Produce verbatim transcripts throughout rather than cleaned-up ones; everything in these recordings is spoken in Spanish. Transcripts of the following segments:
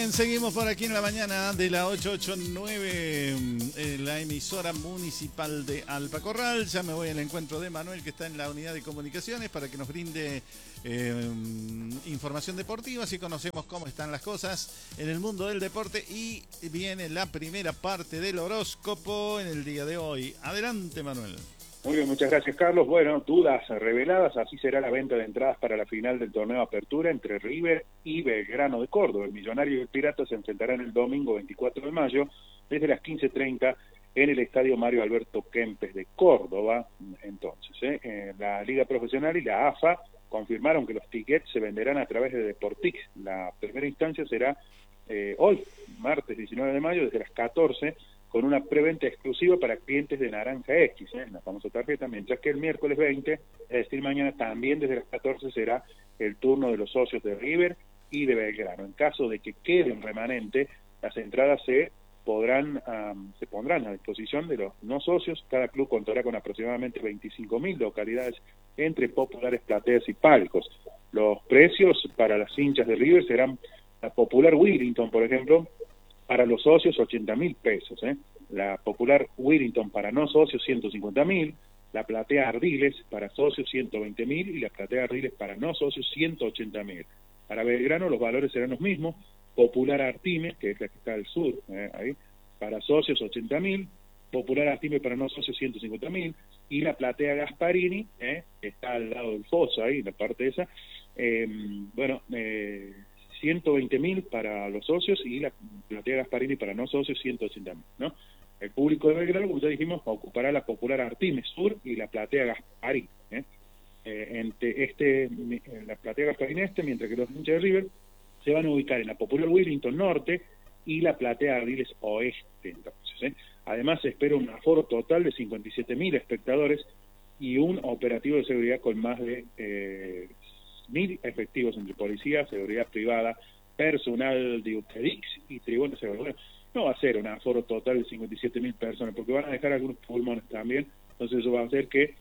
Seguimos por aquí en la mañana de la ochocientos ochenta y nueve, en la emisora municipal de Alpacorral. Ya me voy al encuentro de Manuel, que está en la unidad de comunicaciones, para que nos brinde eh, información deportiva, así conocemos cómo están las cosas en el mundo del deporte. Y viene la primera parte del horóscopo en el día de hoy. Adelante, Manuel. Muy bien, muchas gracias, Carlos. Bueno, dudas reveladas, así será la venta de entradas para la final del torneo Apertura entre River y Belgrano de Córdoba. El Millonario y el Pirata se enfrentarán el domingo veinticuatro de mayo desde las quince treinta en el Estadio Mario Alberto Kempes de Córdoba. Entonces, ¿eh? Eh, la Liga Profesional y la A F A confirmaron que los tickets se venderán a través de Deportix. La primera instancia será eh, hoy, martes diecinueve de mayo, desde las catorce, con una preventa exclusiva para clientes de Naranja X, ¿eh? la famosa tarjeta, mientras que el miércoles veinte, es decir, mañana, también desde las catorce será el turno de los socios de River y de Belgrano. En caso de que quede un remanente, las entradas se podrán um, se pondrán a disposición de los no socios. Cada club contará con aproximadamente veinticinco mil localidades entre populares, plateas y palcos. Los precios para las hinchas de River serán la popular Wellington, por ejemplo, para los socios ochenta mil pesos, ¿eh? La popular Wellington para no socios ciento cincuenta mil, la platea Ardiles para socios ciento veinte mil y la platea Ardiles para no socios ciento ochenta mil. Para Belgrano los valores serán los mismos. Popular Artime, que es la que está al sur, ¿eh? ahí, para socios ochenta mil, popular Artime para no socios ciento cincuenta mil, y la platea Gasparini, ¿eh? que está al lado del foso, ahí, la parte esa, eh, bueno, eh, ciento veinte mil para los socios y la platea Gasparini para no socios ciento ochenta mil, ¿no? El público de Belgrano, como ya dijimos, ocupará la popular Artimes Sur y la platea Gasparini, ¿eh? Eh, entre este, la platea Gasparini este, mientras que los hinchas de River se van a ubicar en la popular Wellington Norte y la platea Ardiles Oeste. Entonces, ¿eh? Además se espera un aforo total de cincuenta y siete mil espectadores y un operativo de seguridad con más de eh, mil efectivos entre policía, seguridad privada, personal de UTEDIX y tribunas de seguridad. No va a ser un aforo total de cincuenta y siete mil personas, porque van a dejar algunos pulmones también, entonces eso va a hacer que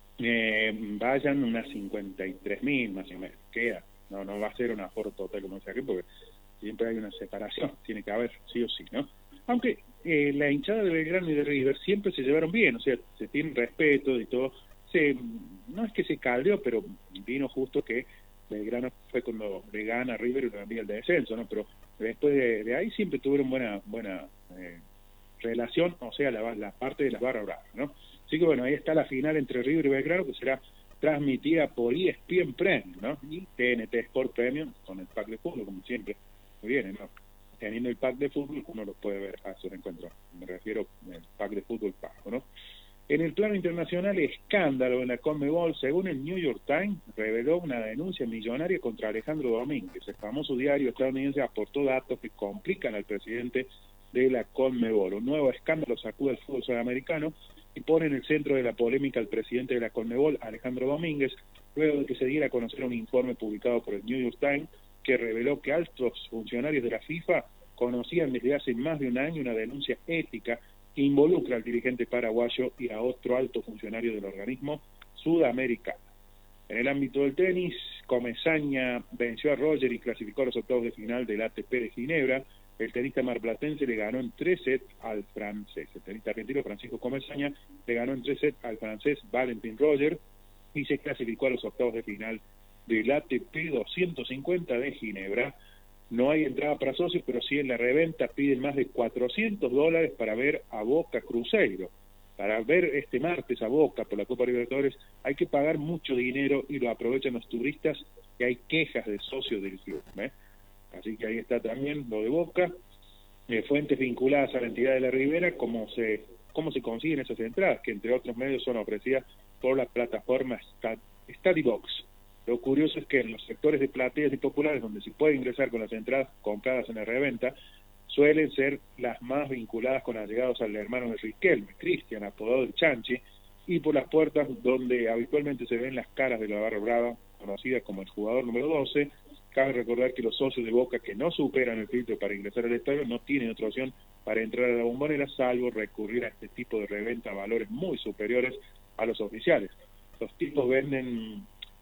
eh, vayan unas cincuenta y tres mil más o menos, queda, no, no va a ser un aforo total como dice aquí, porque siempre hay una separación, tiene que haber sí o sí, ¿no? Aunque eh, la hinchada de Belgrano y de River siempre se llevaron bien, o sea, se tienen respeto y todo. Se, no es que se caldeó, pero vino justo que Belgrano fue cuando le gana a River y le envía el descenso, ¿no? Pero después de, de ahí siempre tuvieron buena buena eh, relación, o sea, la, la parte de las barras bravas, ¿no? Así que bueno, ahí está la final entre River y Belgrano, que será transmitida por E S P N Premium, ¿no? Y T N T Sport Premium con el pack de fútbol, como siempre viene, ¿no? Teniendo el pack de fútbol, uno lo puede ver a su encuentro. Me refiero al pack de fútbol pago, ¿no? En el plano internacional, escándalo en la Conmebol. Según el New York Times, reveló una denuncia millonaria contra Alejandro Domínguez. El famoso diario estadounidense aportó datos que complican al presidente de la Conmebol. Un nuevo escándalo sacude al fútbol sudamericano y pone en el centro de la polémica al presidente de la Conmebol, Alejandro Domínguez, luego de que se diera a conocer un informe publicado por el New York Times que reveló que altos funcionarios de la FIFA conocían desde hace más de un año una denuncia ética que involucra al dirigente paraguayo y a otro alto funcionario del organismo sudamericano. En el ámbito del tenis, Comesaña venció a Roger y clasificó a los octavos de final del A T P de Ginebra. El tenista marplatense le ganó en tres sets al francés. El tenista argentino Francisco Comesaña le ganó en tres sets al francés Valentin Roger y se clasificó a los octavos de final del A T P doscientos cincuenta de Ginebra. No hay entrada para socios, pero sí en la reventa piden más de cuatrocientos dólares para ver a Boca Cruzeiro. Para ver este martes a Boca por la Copa Libertadores hay que pagar mucho dinero y lo aprovechan los turistas, que hay quejas de socios del club, ¿eh? Así que ahí está también lo de Boca. Eh, fuentes vinculadas a la entidad de la Ribera, cómo se, cómo se consiguen esas entradas, que entre otros medios son ofrecidas por la plataforma StudyBox. Lo curioso es que en los sectores de plateas y populares, donde se puede ingresar con las entradas compradas en la reventa, suelen ser las más vinculadas con allegados al hermano de Riquelme, Cristian, apodado el Chanchi, y por las puertas donde habitualmente se ven las caras de la barra brava, conocida como el jugador número doce. Cabe recordar que los socios de Boca que no superan el filtro para ingresar al estadio no tienen otra opción para entrar a la Bombonera, salvo recurrir a este tipo de reventa a valores muy superiores a los oficiales. Los tipos venden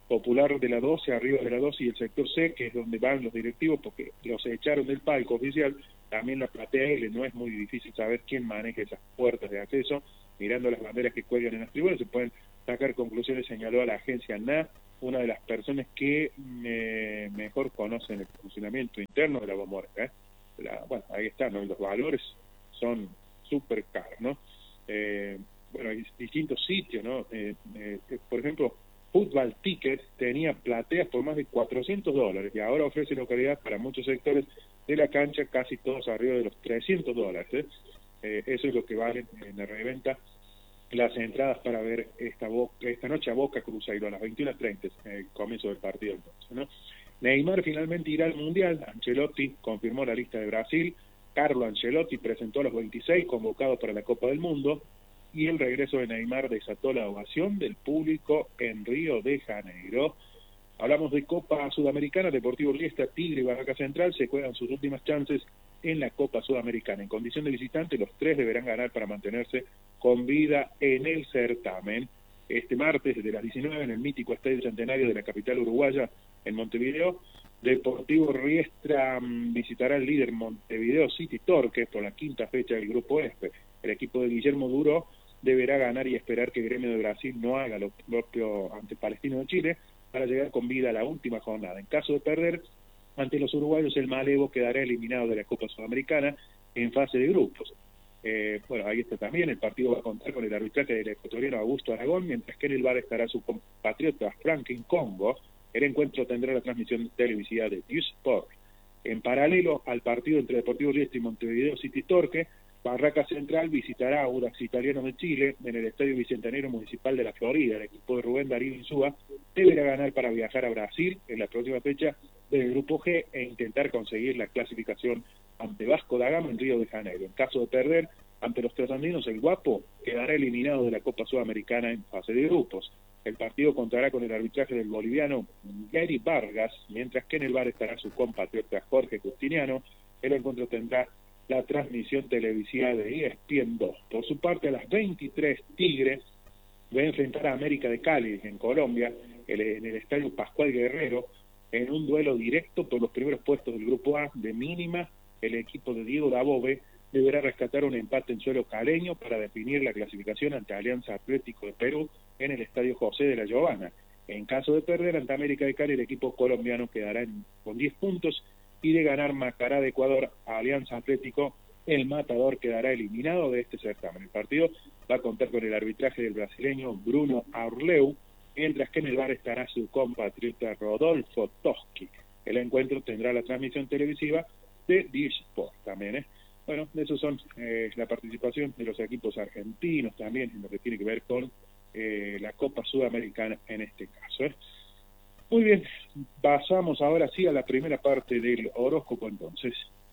Popular de la doce, arriba de la doce, y el sector C, que es donde van los directivos, porque los echaron del palco oficial. También la platea L, no es muy difícil saber quién maneja esas puertas de acceso. Mirando las banderas que cuelgan en las tribunas se pueden sacar conclusiones, señaló a la agencia N A, una de las personas que eh, mejor conocen el funcionamiento interno de la bombonera. ¿eh? La, bueno, ahí está, ¿no? Y los valores son súper caros, ¿no? Eh, bueno, hay distintos sitios, ¿no? Eh, eh, por ejemplo, Football Ticket tenía plateas por más de cuatrocientos dólares y ahora ofrece localidad para muchos sectores de la cancha, casi todos arriba de los trescientos dólares. ¿eh? Eh, eso es lo que vale en la reventa las entradas para ver esta Boca, esta noche a Boca Cruzeiro a las veintiuna treinta, el comienzo del partido entonces, ¿no? Neymar finalmente irá al Mundial. Ancelotti confirmó la lista de Brasil. Carlo Ancelotti presentó a los veintiséis convocados para la Copa del Mundo, y el regreso de Neymar desató la ovación del público en Río de Janeiro. Hablamos de Copa Sudamericana. Deportivo Riestra, Tigre y Barraca Central se juegan sus últimas chances en la Copa Sudamericana. En condición de visitante, los tres deberán ganar para mantenerse con vida en el certamen. Este martes, desde las diecinueve, en el mítico Estadio Centenario de la capital uruguaya, en Montevideo, Deportivo Riestra um, visitará al líder Montevideo City Torque por la quinta fecha del Grupo F. El equipo de Guillermo Duro deberá ganar y esperar que Gremio de Brasil no haga lo propio ante Palestino de Chile para llegar con vida a la última jornada. En caso de perder ante los uruguayos, el Malevo quedará eliminado de la Copa Sudamericana en fase de grupos. Eh, bueno, ahí está también. El partido va a contar con el arbitraje del ecuatoriano Augusto Aragón, mientras que en el bar estará su compatriota Franklin Congo. El encuentro tendrá la transmisión televisiva de News Sport. En paralelo al partido entre Deportivo Riestra y Montevideo City Torque, Barraca Central visitará a Audax Italiano de Chile en el Estadio Bicentenario Municipal de la Florida. El equipo de Rubén Darío Insúa deberá ganar para viajar a Brasil en la próxima fecha del Grupo G e intentar conseguir la clasificación ante Vasco da Gama en Río de Janeiro. En caso de perder ante los trasandinos, el Guapo quedará eliminado de la Copa Sudamericana en fase de grupos. El partido contará con el arbitraje del boliviano Gary Vargas, mientras que en el bar estará su compatriota Jorge Justiniano. El encuentro tendrá la transmisión televisiva de E S P N dos. Por su parte, a las veintitrés, Tigre va a enfrentar a América de Cali en Colombia, en el Estadio Pascual Guerrero, en un duelo directo por los primeros puestos del Grupo A. De mínima, el equipo de Diego Dabove deberá rescatar un empate en suelo caleño para definir la clasificación ante Alianza Atlético de Perú en el Estadio José de la Giovana. En caso de perder ante América de Cali, el equipo colombiano quedará en, con diez puntos, y de ganar Macará de Ecuador a Alianza Atlético, el Matador quedará eliminado de este certamen. El partido va a contar con el arbitraje del brasileño Bruno Arleu, mientras que en el bar estará su compatriota Rodolfo Toschi. El encuentro tendrá la transmisión televisiva de Dish Sport también. ¿eh? Bueno, esos son eh, la participación de los equipos argentinos también en lo que tiene que ver con eh, la Copa Sudamericana en este caso. ¿eh? Muy bien, pasamos ahora sí a la primera parte del horóscopo entonces.